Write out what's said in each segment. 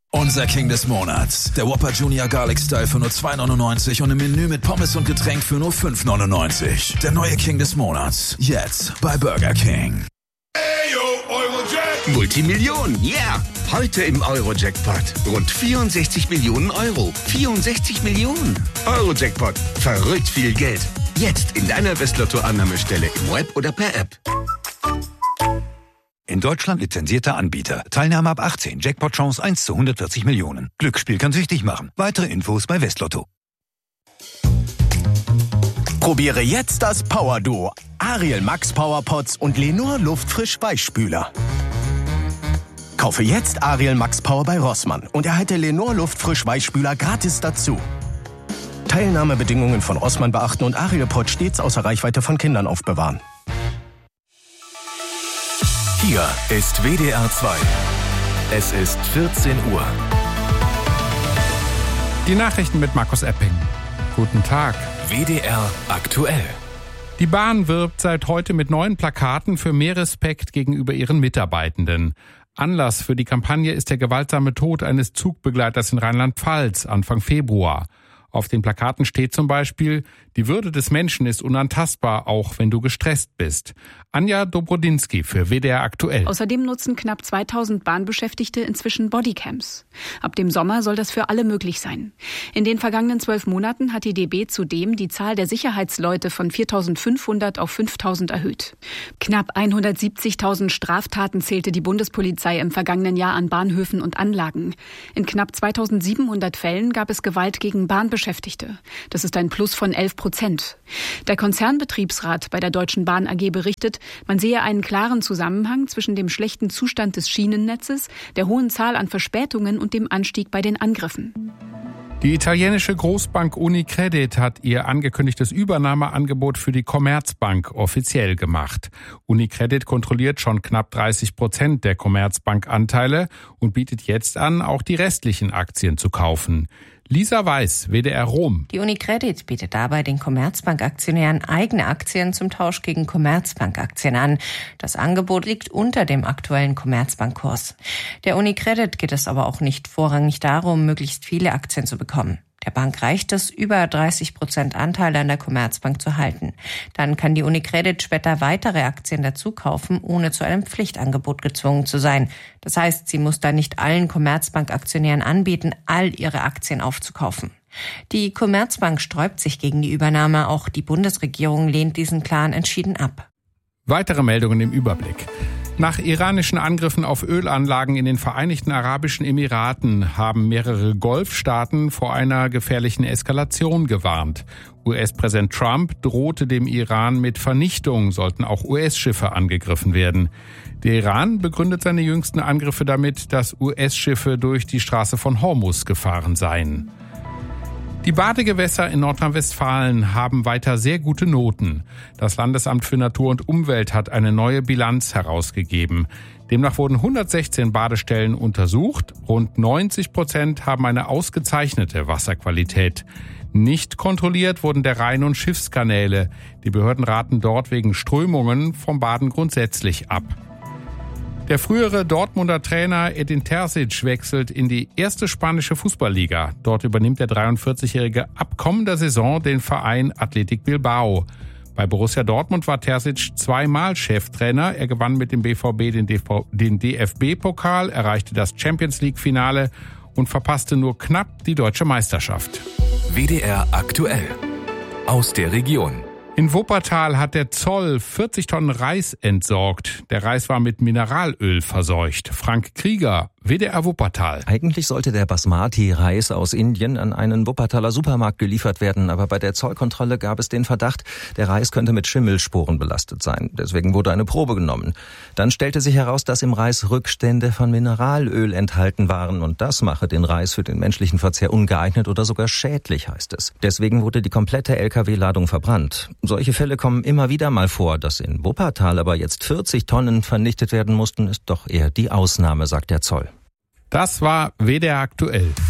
Unser King des Monats. Der Whopper Junior Garlic Style für nur $2,99 und im Menü mit Pommes und Getränk für nur $5,99. Der neue King des Monats. Jetzt bei Burger King. Multimillionen, yeah! Heute im Euro-Jackpot. Rund 64 Millionen Euro. 64 Millionen. Euro-Jackpot. Verrückt viel Geld. Jetzt in deiner Westlotto-Annahmestelle im Web oder per App. In Deutschland lizenzierter Anbieter. Teilnahme ab 18. Jackpot-Chance 1 zu 140 Millionen. Glücksspiel kann süchtig machen. Weitere Infos bei Westlotto. Probiere jetzt das Power-Duo. Ariel Max Powerpots und Lenor Luftfrisch Weichspüler. Kaufe jetzt Ariel Max Power bei Rossmann und erhalte Lenor Luftfrisch Weichspüler gratis dazu. Teilnahmebedingungen von Rossmann beachten und Ariel Pot stets außer Reichweite von Kindern aufbewahren. Hier ist WDR 2. Es ist 14 Uhr. Die Nachrichten mit Markus Epping. Guten Tag. WDR aktuell. Die Bahn wirbt seit heute mit neuen Plakaten für mehr Respekt gegenüber ihren Mitarbeitenden. Anlass für die Kampagne ist der gewaltsame Tod eines Zugbegleiters in Rheinland-Pfalz Anfang Februar. Auf den Plakaten steht zum Beispiel: Die Würde des Menschen ist unantastbar, auch wenn du gestresst bist. Anja Dobrodinsky für WDR aktuell. Außerdem nutzen knapp 2000 Bahnbeschäftigte inzwischen Bodycams. Ab dem Sommer soll das für alle möglich sein. In den vergangenen 12 Monaten hat die DB zudem die Zahl der Sicherheitsleute von 4.500 auf 5.000 erhöht. Knapp 170.000 Straftaten zählte die Bundespolizei im vergangenen Jahr an Bahnhöfen und Anlagen. In knapp 2.700 Fällen gab es Gewalt gegen Bahnbeschäftigte. Das ist ein Plus von 11%. Der Konzernbetriebsrat bei der Deutschen Bahn AG berichtet, man sehe einen klaren Zusammenhang zwischen dem schlechten Zustand des Schienennetzes, der hohen Zahl an Verspätungen und dem Anstieg bei den Angriffen. Die italienische Großbank Unicredit hat ihr angekündigtes Übernahmeangebot für die Commerzbank offiziell gemacht. Unicredit kontrolliert schon knapp 30% der Commerzbank-Anteile und bietet jetzt an, auch die restlichen Aktien zu kaufen. Lisa Weiß, WDR Rom. Die Unicredit bietet dabei den Commerzbank-Aktionären eigene Aktien zum Tausch gegen Commerzbank-Aktien an. Das Angebot liegt unter dem aktuellen Commerzbank-Kurs. Der Unicredit geht es aber auch nicht vorrangig darum, möglichst viele Aktien zu bekommen. Der Bank reicht es, über 30% Anteile an der Commerzbank zu halten. Dann kann die Unicredit später weitere Aktien dazu kaufen, ohne zu einem Pflichtangebot gezwungen zu sein. Das heißt, sie muss dann nicht allen Commerzbank-Aktionären anbieten, all ihre Aktien aufzukaufen. Die Commerzbank sträubt sich gegen die Übernahme. Auch die Bundesregierung lehnt diesen Plan entschieden ab. Weitere Meldungen im Überblick. Nach iranischen Angriffen auf Ölanlagen in den Vereinigten Arabischen Emiraten haben mehrere Golfstaaten vor einer gefährlichen Eskalation gewarnt. US-Präsident Trump drohte dem Iran mit Vernichtung, sollten auch US-Schiffe angegriffen werden. Der Iran begründet seine jüngsten Angriffe damit, dass US-Schiffe durch die Straße von Hormuz gefahren seien. Die Badegewässer in Nordrhein-Westfalen haben weiter sehr gute Noten. Das Landesamt für Natur und Umwelt hat eine neue Bilanz herausgegeben. Demnach wurden 116 Badestellen untersucht. Rund 90% haben eine ausgezeichnete Wasserqualität. Nicht kontrolliert wurden der Rhein- und Schiffskanäle. Die Behörden raten dort wegen Strömungen vom Baden grundsätzlich ab. Der frühere Dortmunder Trainer Edin Terzic wechselt in die erste spanische Fußballliga. Dort übernimmt der 43-Jährige ab kommender Saison den Verein Athletic Bilbao. Bei Borussia Dortmund war Terzic zweimal Cheftrainer. Er gewann mit dem BVB den DFB-Pokal, erreichte das Champions-League-Finale und verpasste nur knapp die deutsche Meisterschaft. WDR aktuell. Aus der Region. In Wuppertal hat der Zoll 40 Tonnen Reis entsorgt. Der Reis war mit Mineralöl verseucht. Frank Krieger, WDR Wuppertal. Eigentlich sollte der Basmati-Reis aus Indien an einen Wuppertaler Supermarkt geliefert werden, aber bei der Zollkontrolle gab es den Verdacht, der Reis könnte mit Schimmelsporen belastet sein. Deswegen wurde eine Probe genommen. Dann stellte sich heraus, dass im Reis Rückstände von Mineralöl enthalten waren und das mache den Reis für den menschlichen Verzehr ungeeignet oder sogar schädlich, heißt es. Deswegen wurde die komplette LKW-Ladung verbrannt. Solche Fälle kommen immer wieder mal vor. Dass in Wuppertal aber jetzt 40 Tonnen vernichtet werden mussten, ist doch eher die Ausnahme, sagt der Zoll. Das war WDR aktuell.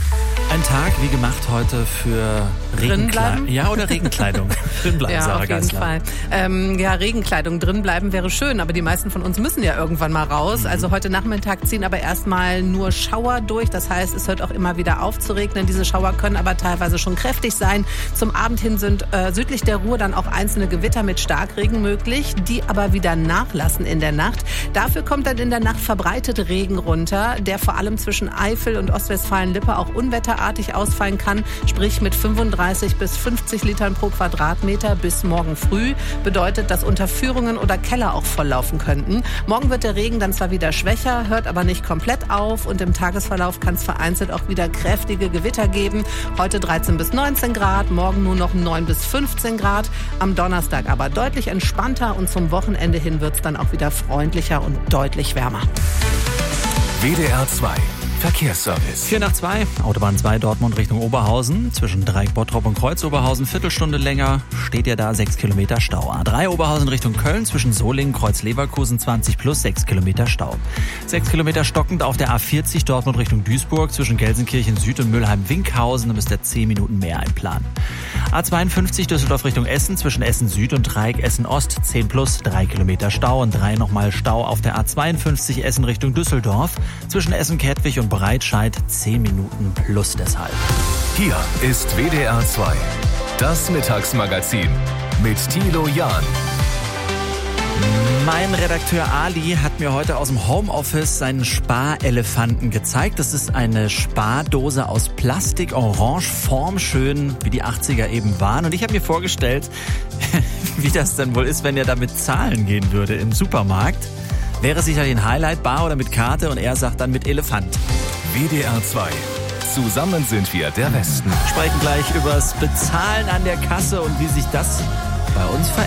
Ein Tag wie gemacht heute für Regenkleidung. Ja, oder Regenkleidung. Drinbleiben, ja, Sarah auf jeden Geisler. Fall. Ja, Regenkleidung drinbleiben wäre schön, aber die meisten von uns müssen ja irgendwann mal raus. Also heute Nachmittag ziehen aber erstmal nur Schauer durch. Das heißt, es hört auch immer wieder auf zu regnen. Diese Schauer können aber teilweise schon kräftig sein. Zum Abend hin sind südlich der Ruhr dann auch einzelne Gewitter mit Starkregen möglich, die aber wieder nachlassen in der Nacht. Dafür kommt dann in der Nacht verbreitet Regen runter, der vor allem zwischen Eifel und Ostwestfalen-Lippe auch unwetterartig ausfallen kann, sprich mit 35 bis 50 Litern pro Quadratmeter bis morgen früh. Bedeutet, dass Unterführungen oder Keller auch volllaufen könnten. Morgen wird der Regen dann zwar wieder schwächer, hört aber nicht komplett auf und im Tagesverlauf kann es vereinzelt auch wieder kräftige Gewitter geben. Heute 13 bis 19 Grad, morgen nur noch 9 bis 15 Grad. Am Donnerstag aber deutlich entspannter und zum Wochenende hin wird es dann auch wieder freundlicher und deutlich wärmer. WDR 2 Verkehrsservice. 4 nach 2, Autobahn 2 Dortmund Richtung Oberhausen. Zwischen Dreieck Bottrop und Kreuz Oberhausen, Viertelstunde länger, steht ja da 6 Kilometer Stau. A3 Oberhausen Richtung Köln, zwischen Solingen, Kreuz Leverkusen 20 plus 6 Kilometer Stau. 6 Kilometer stockend auf der A40 Dortmund Richtung Duisburg, zwischen Gelsenkirchen Süd und Mülheim-Winkhausen, da müsst ihr 10 Minuten mehr einplanen. A52 Düsseldorf Richtung Essen, zwischen Essen Süd und Dreieck Essen Ost, 10 plus 3 Kilometer Stau und 3 nochmal Stau auf der A52 Essen Richtung Düsseldorf, zwischen Essen-Kettwig und Breitscheid 10 Minuten plus deshalb. Hier ist WDR 2, das Mittagsmagazin mit Thilo Jahn. Mein Redakteur Ali hat mir heute aus dem Homeoffice seinen Sparelefanten gezeigt. Das ist eine Spardose aus Plastik, orange, formschön, wie die 80er eben waren. Und ich habe mir vorgestellt, wie das denn wohl ist, wenn er damit zahlen gehen würde im Supermarkt. Wäre sicherlich ein Highlight, bar oder mit Karte, und er sagt dann mit Elefant. WDR 2. Zusammen sind wir der Westen. Sprechen gleich übers Bezahlen an der Kasse und wie sich das bei uns verändert.